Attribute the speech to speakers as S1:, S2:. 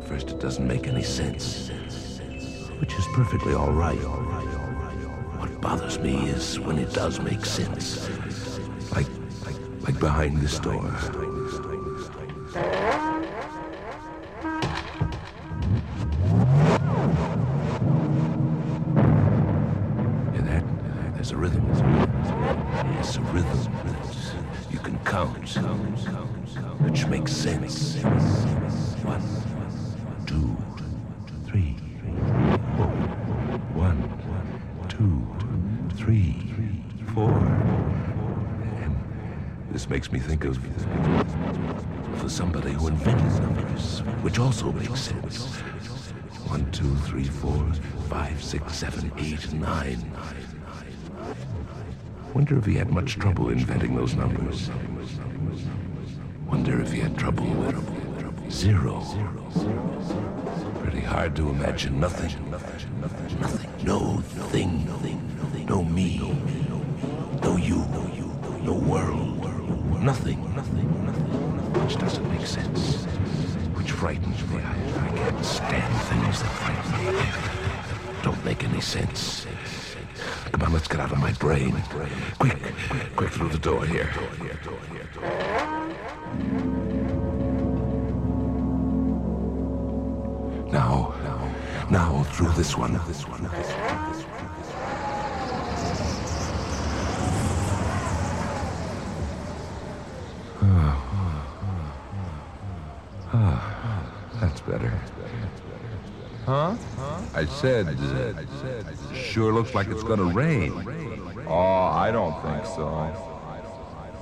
S1: first, it doesn't make any sense, which is perfectly all right. What bothers me is when it does make sense. Like behind this door. Hear that? There's a rhythm. Yes, a rhythm. You can count, which makes sense. 1, 2, 3, 4. 1, 2, 3, 4. This makes me think of somebody who invented numbers, which also makes sense. 1, 2, 3, 4, 5, 6, 7, 8, 9. Wonder if he had much trouble inventing those numbers. Wonder if he had trouble with 0. Pretty hard to imagine nothing. No thing. No me. No you. No world. Nothing. Which doesn't make sense. Which frightens me. I can't stand things that frighten me. Don't make any sense. Come on, let's get out of my brain. Quick through the door here. Now through this one. That's better.
S2: Huh?
S1: I said, sure looks like it's gonna rain.
S2: Oh, I don't think so.